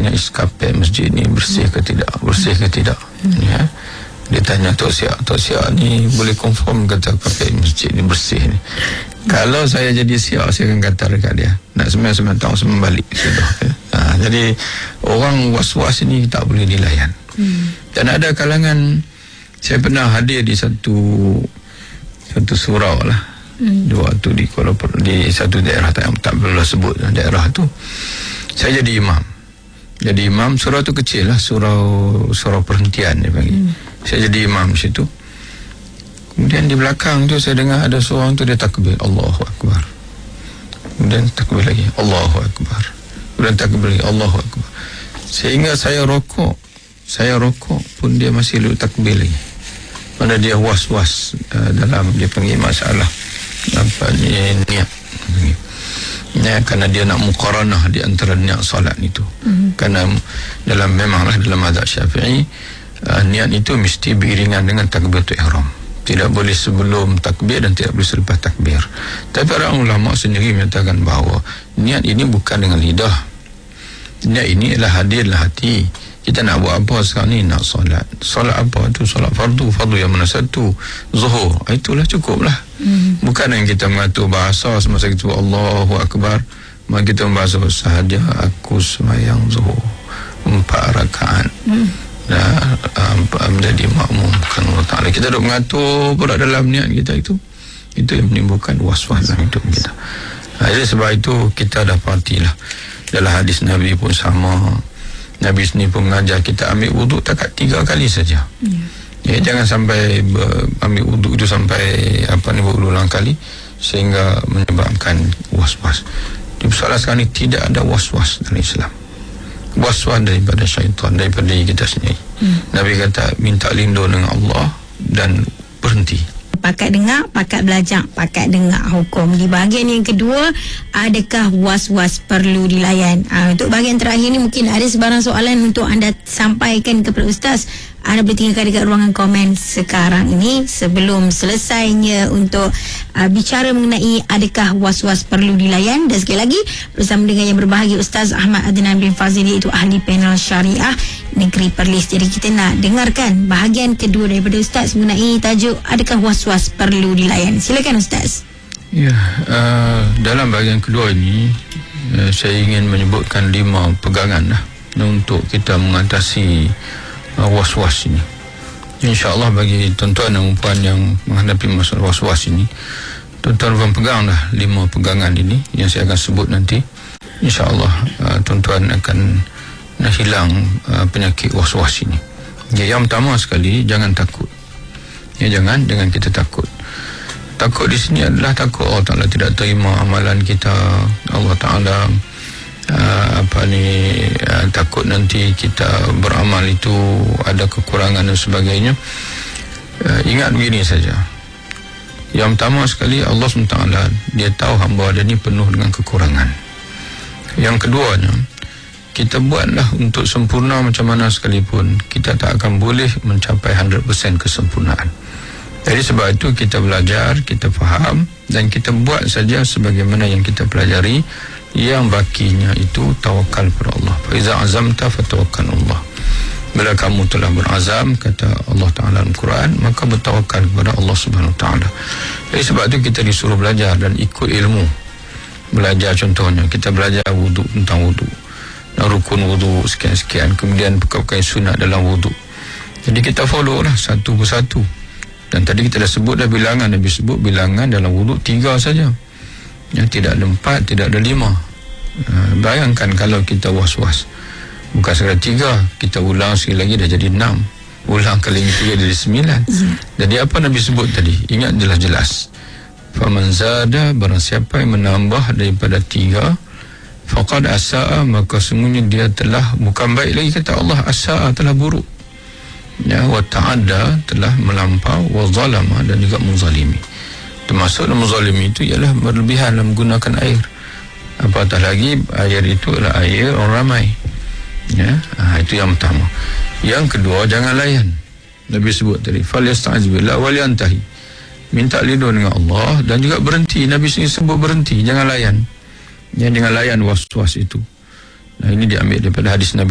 katanya kapet masjid ni bersih ke tidak, ya. Dia tanya Tok Siak ni boleh confirm kata kapet masjid ni bersih ni. Kalau saya jadi Siak, saya akan kata dekat dia, nak sembilan tahun balik sudah. Jadi orang was-was ni tak boleh dilayan. Dan ada kalangan, saya pernah hadir di satu surau lah, waktu di Kuala di satu daerah tak perlu sebut daerah tu. Saya jadi imam. Surau tu kecil lah, surau perhentian dia panggil. Saya jadi imam di situ. Kemudian di belakang tu saya dengar ada seorang tu dia takbir, Allahu Akbar. Kemudian takbir lagi, Allahu Akbar. Kemudian takbir lagi, Allahu Akbar. Sehingga saya rokok pun dia masih takbir lagi. Mana dia was-was dalam dia panggil masalah apa ni, niat. Ya, kerana dia nak muqaranah di antara niat solat itu. Kerana memanglah dalam mazhab Syafi'i, niat itu mesti beriringan dengan takbiratul ihram. Tidak boleh sebelum takbir dan tidak boleh selepas takbir. Tapi para ulama sendiri menyatakan bahawa niat ini bukan dengan lidah. Niat ini adalah hadir dalam hati. Kita nak buat apa sekarang ni? Nak solat. Solat apa tu? Solat fardu yang mana satu? Zuhur. Itulah cukup lah. Bukan yang kita mengatur bahasa semasa kita Allahu Akbar, maka kita membahasa sahaja aku sembahyang zuhur 4 rakaat. Menjadi makmum bukan Allah Ta'ala. Kita duk mengatur pula dalam niat kita itu yang menimbulkan was-was dalam hidup kita. Jadi sebab itu kita dah partilah. Dalam hadis Nabi pun sama. Nabi sendiri pun mengajar kita ambil wuduk takat 3 kali saja. Ya, jangan sampai ambil wuduk itu sampai berulang kali sehingga menyebabkan was-was. Di persoalan sekarang ini tidak ada was-was dalam Islam. Was-was daripada syaitan, daripada diri kita sendiri. Nabi kata minta lindung dengan Allah dan berhenti. Pakat dengar, pakat belajar, pakat dengar hukum. Di bahagian yang kedua, adakah was-was perlu dilayan? Untuk bahagian terakhir ni mungkin ada sebarang soalan untuk anda sampaikan kepada Ustaz. Anda boleh tinggalkan dekat ruangan komen sekarang ini sebelum selesainya untuk bicara mengenai adakah was-was perlu dilayan. Dan sekali lagi bersama dengan yang berbahagia Ustaz Ahmad Adnan bin Fazil, iaitu ahli panel syariah Negeri Perlis. Jadi kita nak dengarkan bahagian kedua daripada Ustaz mengenai tajuk adakah was-was perlu dilayan. Silakan Ustaz. Ya, dalam bahagian kedua ini saya ingin menyebutkan 5 pegangan lah untuk kita mengatasi was-was ini. InsyaAllah bagi tuan-tuan dan puan yang menghadapi masalah was-was ini, tuan-tuan peganglah 5 pegangan ini yang saya akan sebut nanti. InsyaAllah tuan-tuan akan hilang penyakit was-was ini. Ya, yang pertama sekali, jangan takut. Ya, jangan kita takut. Takut di sini adalah takut Allah Ta'ala tidak terima amalan kita. Allah Ta'ala takut nanti kita beramal itu ada kekurangan dan sebagainya. Ingat begini saja. Yang pertama sekali, Allah SWT dia tahu hamba dia ni penuh dengan kekurangan. Yang keduanya, kita buatlah untuk sempurna macam mana sekalipun, kita tak akan boleh mencapai 100% kesempurnaan. Jadi sebab itu kita belajar, kita faham dan kita buat saja sebagaimana yang kita pelajari. Yang bakinya itu tawakal kepada Allah. Fa iza azamta fatawakkal Allah. Bila kamu telah berazam, kata Allah Ta'ala dalam Quran, maka bertawakal kepada Allah Subhanahu Wa Ta'ala. Jadi sebab itu kita disuruh belajar dan ikut ilmu. Belajar contohnya, kita belajar wuduk, tentang wuduk, rukun wuduk sekian-sekian, kemudian perkara sunat dalam wuduk. Jadi kita follow lah satu persatu. Dan tadi kita dah sebut dah bilangan, Nabi sebut bilangan dalam wuduk 3 saja. Yang tidak ada 4, tidak ada 5. Bayangkan kalau kita was-was, bukan sekadar 3, kita ulang sekali lagi dah jadi 6, ulang kali 3 jadi 9. Jadi apa Nabi sebut tadi? Ingat jelas-jelas. Faman zada, barang siapa yang menambah daripada 3, faqad asa'a, maka semuanya dia telah bukan baik lagi, kata Allah. Asa'a telah buruk. Ya, wa ta'adda telah melampau, wa zalama dan juga menzalimi. Termasuk menzalimi itu ialah berlebihan dalam menggunakan air. Apatah lagi air itu adalah air orang ramai. Ya, itu yang pertama. Yang kedua, jangan layan. Nabi sebut tadi, falyasta'iz billah wal yantahi. Minta lindung dengan Allah dan juga berhenti. Nabi sendiri sebut berhenti, jangan layan. Ya, jangan layan was-was itu. Nah, ini diambil daripada hadis Nabi